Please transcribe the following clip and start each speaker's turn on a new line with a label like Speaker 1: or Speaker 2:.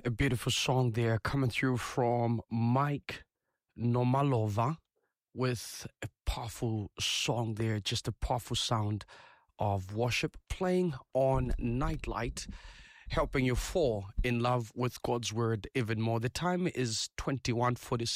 Speaker 1: A beautiful song there coming through from Mike Normalova with a powerful song there, just a powerful sound of worship playing on Nightlight, helping you fall in love with God's word even more. The time is 21:46.